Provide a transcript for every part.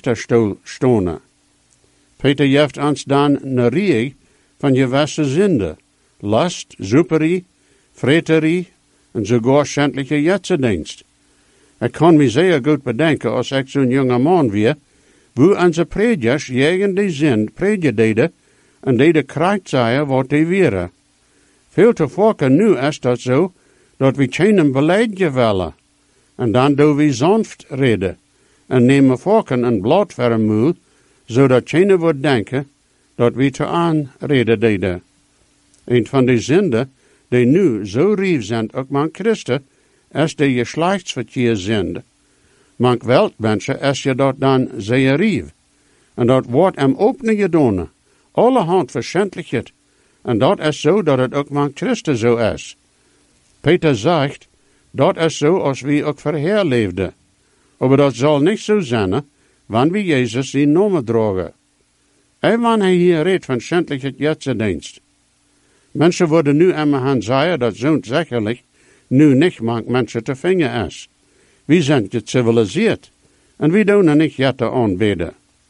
richterstoel stonen. Peter geeft ons dan een rie van gewassen zinde, last, zuperie, vreterie en sogar schändliche jetsendienst. Ik kan me zeer goed bedenken als ik zo'n jonge man weer, wo onze predikers jegen die zin predikeren en die de krijgt zeggen wat die weren. Veel te vaak nu is dat zo, dat we geen beleid willen. En dan doen we sanft reden en nemen vakken een blad voor een moel, zodat geen wordt denken dat we te aanreden deden. Een van die zinden die nu zo rief zijn, ook man Christen, is de geslachtsverkeer zinde. Mank weltmensen is je dat dan zeer rief. En dat wordt hem openen gedaan. Allerhand verschendelijkheid. En dat is zo dat het ook man Christen zo is. Peter zegt, dat is zo als we ook verheerleefden. Maar dat zal niet zo zijn, wanneer we Jezus in namen dragen. En wanneer hij hier redt van schändelijkheid jetsendienst. Mensen worden nu immer gaan zeggen dat zo'n zekerlijk nu niet mank mensen te vingen is. We zijn geciviliseerd en we doen er niet jetten aanbidden.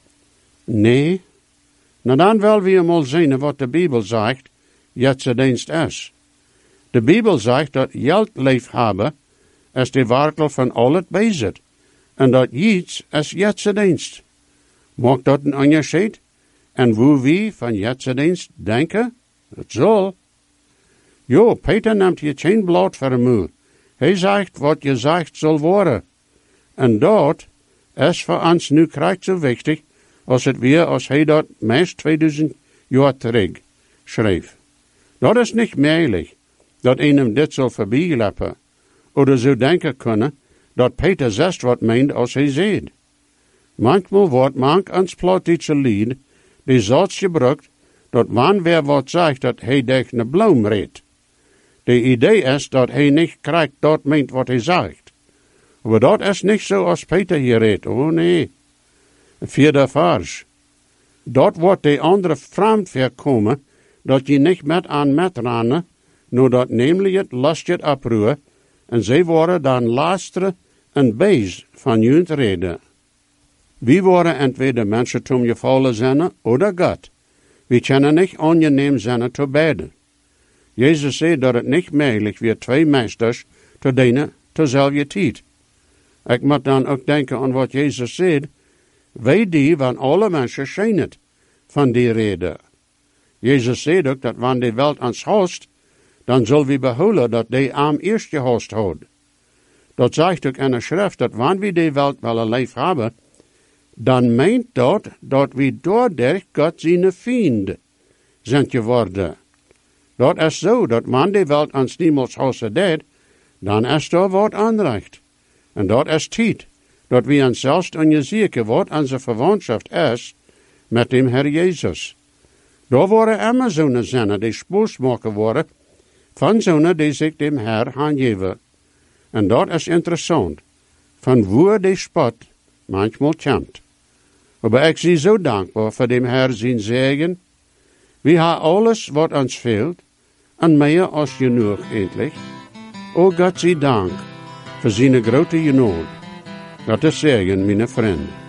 Nee, nou dan willen we mal zien wat de Bijbel zegt, jetsendienst is. De Bijbel zegt dat geld liefhebben is de werkel van al het bezit. En dat iets is jetsendienst. Maakt dat een onderscheid? En hoe we van jetsendienst denken? Het zal. Jo, Peter neemt je geen blad voor een moe. Hij zegt wat je zegt zal worden. En dat is voor ons nu krijgt zo wichtig als het weer als hij dat meest 2000 jaar terug schreef. Dat is niet meerlijk dat een hem dit zal voorbijleppen. Oder zo denken kunnen dat Peter zegt wat meent als hij zegt. Manchmal wordt ons plattdeutsche lied die zoals gebruikt dat wanneer wat zegt dat hij dich een bloem redt. De idee is dat hij niet krijgt dat meent wat hij zegt. Maar dat is niet zo als Peter hier redt. Oh nee. Vierde vers. Dat wordt de andere vreemd voorkomen, dat je niet met aan metranen, no dat namelijk het lastje oproeien, en zij worden dan luisteren en bees van junt reden. Wie worden entweder mensen tom gevallen zijn, oder God. We kunnen niet ongeneem zijn te beiden. Jezus zei dat het niet mogelijk weer twee meesters te dienen tezelfde tijd. Ik moet dan ook denken aan wat Jezus zei. Wij die van alle mensen zijn het van die reden. Jezus zei ook dat wanneer de welt ons host, dan zullen we behouden dat die am eerst gehost houdt. Dat zegt ook in de schrift dat wanneer we die welt willen lief hebben, dan meent dat we doordat God zijn vriend zijn geworden. Dat is zo, dat wanneer de welt ons niemals hosten deed, dan is er wat aanrecht. En dat is tijd, dat we ons zelfs onderzoeken wat onze verwantschap is met dem Herr Jezus. Daar worden immer zo'n zinnen die spoes maken worden van zo'n die zich dem Herr aangeven. En dat is interessant, van waar die spot manchmal komt. Maar ik zie zo dankbaar voor dem Herr zijn zegen. We hebben alles wat ons fehlt, en meer als genoeg eindelijk. O God zij dank voor zijn grote genade. Dat is zegen, mijn vrienden.